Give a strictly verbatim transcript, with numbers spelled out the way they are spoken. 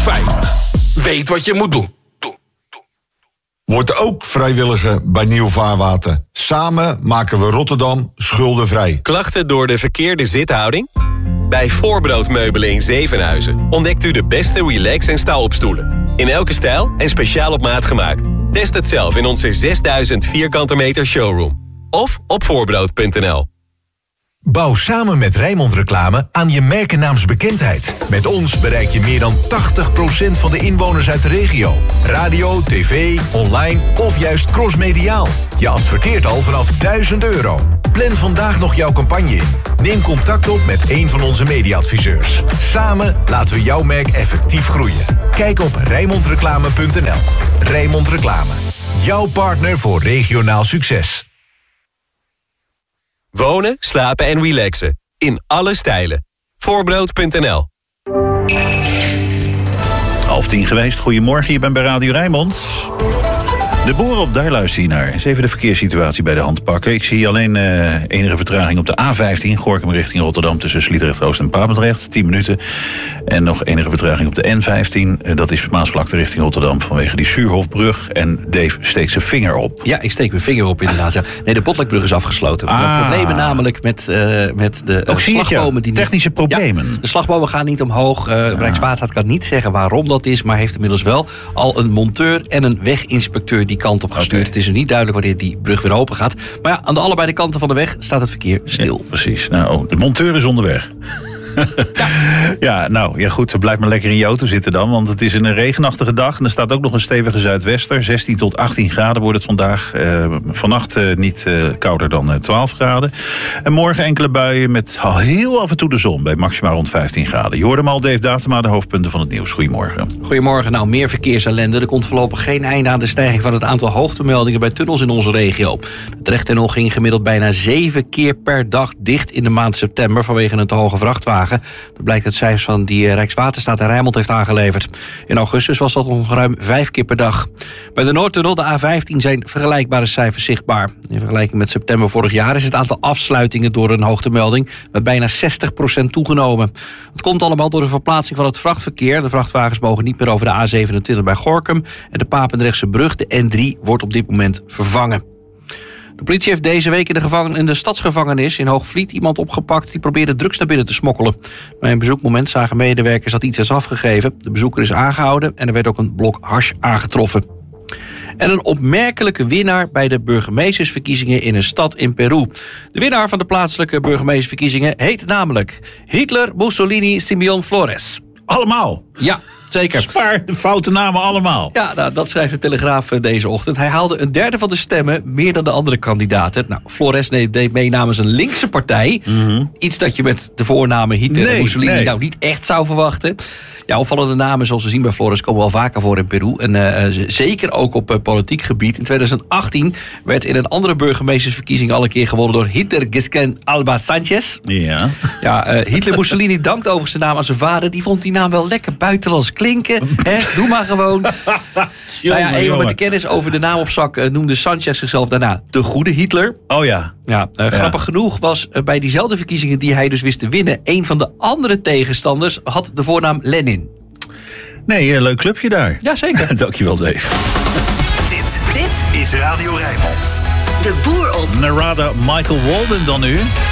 veilig. Weet wat je moet doen. Word ook vrijwilliger bij Nieuw Vaarwater. Samen maken we Rotterdam schuldenvrij. Klachten door de verkeerde zithouding? Bij Voorbroodmeubelen in Zevenhuizen ontdekt u de beste relax- en staalopstoelen. In elke stijl en speciaal op maat gemaakt. Test het zelf in onze zesduizend vierkante meter showroom. Of op voorbrood punt n l. Bouw samen met Rijnmond Reclame aan je merkennaamsbekendheid. Met ons bereik je meer dan tachtig procent van de inwoners uit de regio. Radio, tv, online of juist crossmediaal. Je adverteert al vanaf duizend euro. Plan vandaag nog jouw campagne in. Neem contact op met een van onze mediaadviseurs. Samen laten we jouw merk effectief groeien. Kijk op rijnmond reclame punt n l. Rijnmond Reclame. Jouw partner voor regionaal succes. Wonen, slapen en relaxen. In alle stijlen. voorbrood punt n l. Half tien geweest. Goedemorgen, je bent bij Radio Rijnmond. De boeren op, daar luister je naar. Eens even de verkeerssituatie bij de hand pakken. Ik zie alleen uh, enige vertraging op de A vijftien... Gorinchem richting Rotterdam tussen Sliedrecht-Oost en Papendrecht. tien minuten. En nog enige vertraging op de N vijftien. Uh, dat is Maasvlakte richting Rotterdam vanwege die Suurhofbrug. En Dave steekt zijn vinger op. Ja, ik steek mijn vinger op inderdaad. Ja. Nee, de Botlekbrug is afgesloten. Ah. We hebben problemen namelijk met, uh, met de uh, Ook zie slagbomen. je, die technische niet, problemen. Ja, de slagbomen gaan niet omhoog. Uh, ja. Rijkswaterstaat kan niet zeggen waarom dat is... maar heeft inmiddels wel al een monteur en een weginspecteur die kant op gestuurd. Okay. Het is dus niet duidelijk wanneer die brug weer open gaat. Maar ja, aan de allebei de kanten van de weg staat het verkeer stil. Ja, precies. Nou, de monteur is onderweg. Ja. ja, nou, ja goed, blijf maar lekker in je auto zitten dan. Want het is een regenachtige dag. En er staat ook nog een stevige zuidwester. zestien tot achttien graden wordt het vandaag. Uh, vannacht uh, niet uh, kouder dan uh, twaalf graden. En morgen enkele buien met heel af en toe de zon. Bij maximaal rond vijftien graden. Je hoorde hem al, Dave Datema, de hoofdpunten van het nieuws. Goedemorgen. Goedemorgen. Nou, meer verkeersellende. Er komt voorlopig geen einde aan de stijging van het aantal hoogtemeldingen bij tunnels in onze regio. De Drechttunnel ging gemiddeld bijna zeven keer per dag dicht in de maand september vanwege een te hoge vrachtwagen. Dat blijkt uit cijfers van die Rijkswaterstaat en Rijnmond heeft aangeleverd. In augustus was dat nog ruim vijf keer per dag. Bij de Noordtunnel, de A vijftien, zijn vergelijkbare cijfers zichtbaar. In vergelijking met september vorig jaar is het aantal afsluitingen door een hoogtemelding met bijna zestig procent toegenomen. Het komt allemaal door de verplaatsing van het vrachtverkeer. De vrachtwagens mogen niet meer over de A zevenentwintig bij Gorinchem en de Papendrechtse brug, de N drie, wordt op dit moment vervangen. De politie heeft deze week in de, gevangen, in de stadsgevangenis in Hoogvliet iemand opgepakt die probeerde drugs naar binnen te smokkelen. Bij een bezoekmoment zagen medewerkers dat iets is afgegeven. De bezoeker is aangehouden en er werd ook een blok hash aangetroffen. En een opmerkelijke winnaar bij de burgemeestersverkiezingen in een stad in Peru. De winnaar van de plaatselijke burgemeestersverkiezingen heet namelijk Hitler, Mussolini, Simeon Flores. Allemaal? Ja. Zeker. Spaar de foute namen allemaal. Ja, nou, dat schrijft de Telegraaf deze ochtend. Hij haalde een derde van de stemmen, meer dan de andere kandidaten. Nou, Flores deed mee namens een linkse partij. Mm-hmm. Iets dat je met de voornamen Hitler nee, en Mussolini nee. nou niet echt zou verwachten. Ja, opvallende namen zoals we zien bij Flores komen wel vaker voor in Peru. En uh, zeker ook op uh, politiek gebied. In twintig achttien werd in een andere burgemeestersverkiezing al een keer gewonnen door Hitler Gisken Alba Sanchez. Ja. Ja, uh, Hitler Mussolini dankt overigens de naam aan zijn vader. Die vond die naam wel lekker buitenlands klinken. Hè? Doe maar gewoon. Nou ja, eenmaal met de kennis over de naam op zak uh, noemde Sanchez zichzelf daarna de goede Hitler. Oh ja. Ja, uh, grappig ja. genoeg was uh, bij diezelfde verkiezingen die hij dus wist te winnen, een van de andere tegenstanders had de voornaam Lenin. Nee, een leuk clubje daar. Jazeker. Dankjewel, Dave. Dit, dit is Radio Rijnmond. De boer op. Narada Michael Walden dan nu.